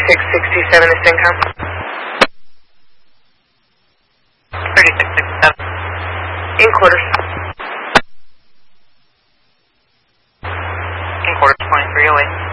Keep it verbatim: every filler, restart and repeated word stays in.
thirty-six sixty-seven is Syncom. thirty-six sixty-seven. In quarters. In quarters, twenty-three away.